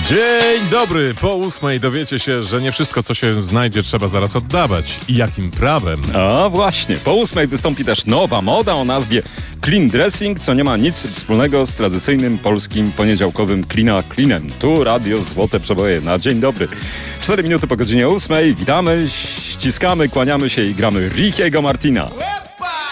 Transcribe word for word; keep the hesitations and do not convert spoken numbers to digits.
Dzień dobry! Po ósmej dowiecie się, że nie wszystko, co się znajdzie, trzeba zaraz oddawać. I jakim prawem? A właśnie, po ósmej wystąpi też nowa moda o nazwie Clean Dressing, co nie ma nic wspólnego z tradycyjnym polskim poniedziałkowym Cleana Cleanem. Tu Radio Złote Przeboje na dzień dobry. Cztery minuty po godzinie ósmej. Witamy, ściskamy, kłaniamy się i gramy Rickiego Martina.